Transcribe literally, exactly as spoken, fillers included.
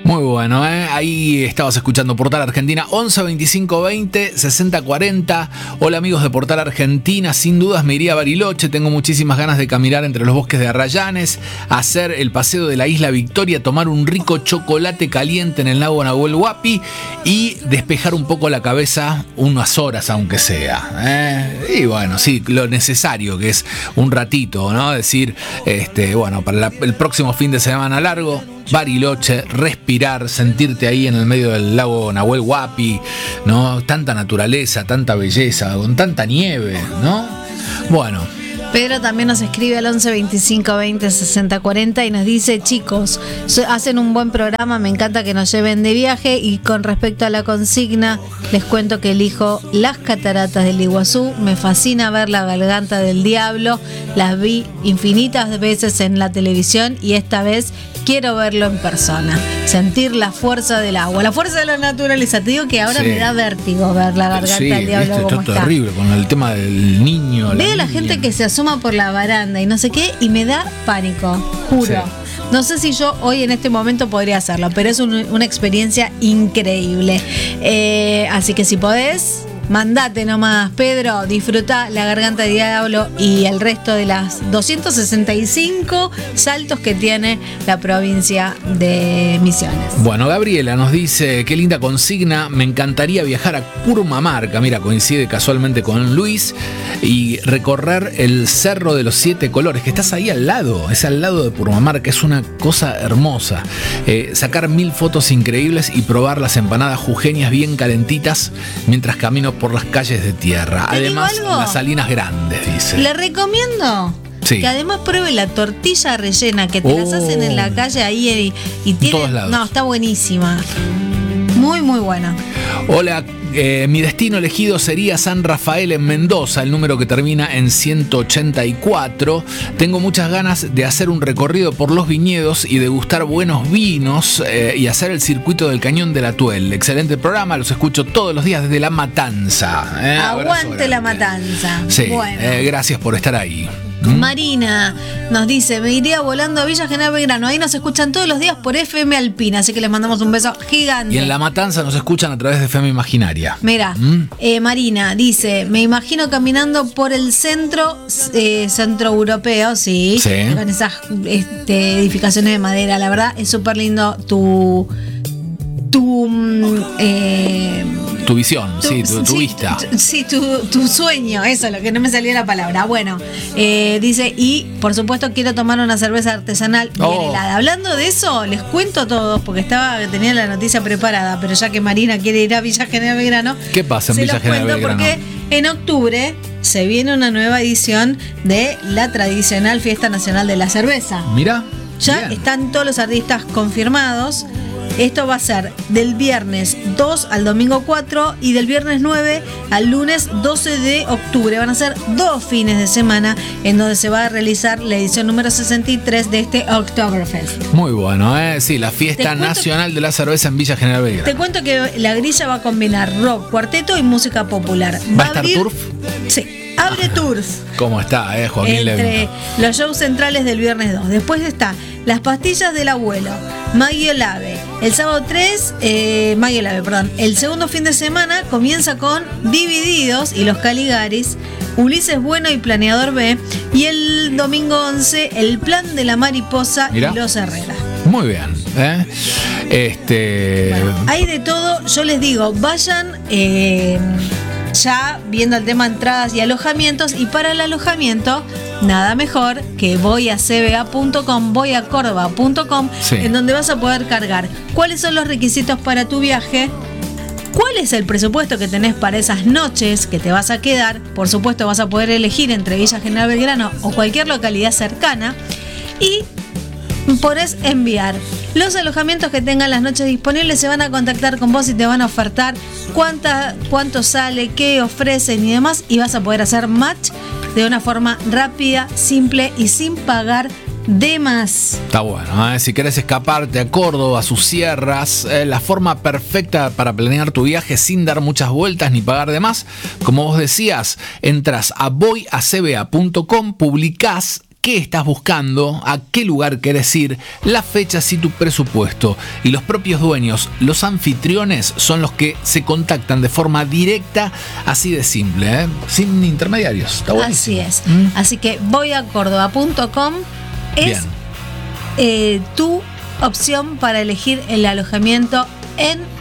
Muy bueno, ¿eh? Ahí estabas escuchando Portal Argentina, once veinticinco veinte sesenta cuarenta. Hola amigos de Portal Argentina, sin dudas me iría a Bariloche, tengo muchísimas ganas de caminar entre los bosques de Arrayanes, hacer el paseo de la Isla Victoria, tomar un rico chocolate caliente en el lago Nahuel Huapi y despejar un poco la cabeza unas horas aunque sea, ¿eh? Y bueno, sí, lo necesario que es un ratito, ¿no? Decir, este, bueno, para la, el próximo fin de semana largo, Bariloche, respirar, sentirte ahí en el medio del lago Nahuel Huapi, ¿no? Tanta naturaleza, tanta belleza, con tanta nieve, ¿no? Bueno. Pedro también nos escribe al once veinticinco veinte sesenta cuarenta y nos dice: chicos, hacen un buen programa, me encanta que nos lleven de viaje, y con respecto a la consigna, les cuento que elijo Las Cataratas del Iguazú. Me fascina ver la garganta del diablo, las vi infinitas veces en la televisión y esta vez quiero verlo en persona, sentir la fuerza del agua, la fuerza de la naturaleza. Te digo que ahora sí me da vértigo ver la garganta sí, del diablo, viste, como está. está. Terrible con el tema del niño. Veo a la niña. gente que se asoma por la baranda y no sé qué, y me da pánico, juro. Sí. No sé si yo hoy en este momento podría hacerlo, pero es un, una experiencia increíble. Eh, así que si podés, mandate nomás, Pedro, disfruta la garganta del diablo y el resto de las doscientos sesenta y cinco saltos que tiene la provincia de Misiones. Bueno, Gabriela nos dice: qué linda consigna, me encantaría viajar a Purmamarca, mira, coincide casualmente con Luis, y recorrer el Cerro de los Siete Colores, que estás ahí al lado, es al lado de Purmamarca, es una cosa hermosa. Eh, sacar mil fotos increíbles y probar las empanadas jujeñas bien calentitas mientras camino por las calles de tierra. Además, las Salinas Grandes, dice. Le recomiendo sí. que además pruebe la tortilla rellena, que te oh. las hacen en la calle ahí y, y tiene. No, está buenísima. Muy, muy buena. Hola, eh, mi destino elegido sería San Rafael en Mendoza, el número que termina en ciento ochenta y cuatro. Tengo muchas ganas de hacer un recorrido por los viñedos y degustar buenos vinos eh, y hacer el circuito del Cañón del Atuel. Excelente programa, los escucho todos los días desde La Matanza. Eh, Aguante La Matanza. Sí, bueno. eh, gracias por estar ahí. Marina nos dice: me iría volando a Villa General Belgrano. Ahí nos escuchan todos los días por F M Alpina, así que les mandamos un beso gigante. Y en La Matanza nos escuchan a través de F M Imaginaria. Mira, ¿Mm? eh, Marina dice: me imagino caminando por el centro eh, centro europeo, sí, sí. con esas este, edificaciones de madera. La verdad es súper lindo tu tu eh, tu visión, tu, sí, tu, tu sí, vista. Tu, sí, tu, tu sueño, eso, lo que no me salía la palabra. Bueno, eh, dice, y por supuesto quiero tomar una cerveza artesanal bien oh. helada. Hablando de eso, les cuento a todos, porque estaba tenía la noticia preparada, pero ya que Marina quiere ir a Villa General Belgrano, ¿qué pasa en Villa General Belgrano? Porque en octubre se viene una nueva edición de la tradicional Fiesta Nacional de la Cerveza. Mira. Ya bien. Están todos los artistas confirmados. Esto va a ser del viernes dos al domingo cuatro y del viernes nueve al lunes doce de octubre. Van a ser dos fines de semana en donde se va a realizar la edición número sesenta y tres de este Oktoberfest. Muy bueno, ¿eh? Sí, la fiesta nacional de la cerveza en Villa General Belgrano. Te cuento que la grilla va a combinar rock, cuarteto y música popular. ¿Va, ¿Va a estar abrir, Turf? Sí. Abre Turf. ¿Cómo está, eh, Joaquín Entre Levin? Los shows centrales del viernes dos. Después está Las Pastillas del Abuelo, Maggie Olave. El sábado tres, eh, Maggie Olave, perdón. El segundo fin de semana comienza con Divididos y los Caligaris, Ulises Bueno y Planeador B. Y el domingo once, El Plan de la Mariposa Mirá. y Los Herrera. Muy bien, ¿eh? Este... Bueno, hay de todo. Yo les digo, vayan... Eh, ya viendo el tema entradas y alojamientos, y para el alojamiento nada mejor que voy a c b a punto com, voy a córdoba punto com, sí. en donde vas a poder cargar cuáles son los requisitos para tu viaje, cuál es el presupuesto que tenés para esas noches que te vas a quedar. Por supuesto vas a poder elegir entre Villa General Belgrano o cualquier localidad cercana, y podés enviar los alojamientos que tengan las noches disponibles. Se van a contactar con vos y te van a ofertar cuánta, cuánto sale, qué ofrecen y demás, y vas a poder hacer match de una forma rápida, simple y sin pagar de más. Está bueno, ¿eh? Si querés escaparte a Córdoba, a sus sierras, eh, la forma perfecta para planear tu viaje sin dar muchas vueltas ni pagar de más, como vos decías, entras a voy a c b a punto com, publicás qué estás buscando, a qué lugar querés ir, las fechas y tu presupuesto. Y los propios dueños, los anfitriones, son los que se contactan de forma directa, así de simple, ¿eh? Sin intermediarios. Está buenísimo. Así es. ¿Mm? Así que voy a Córdoba punto com es eh, tu opción para elegir el alojamiento en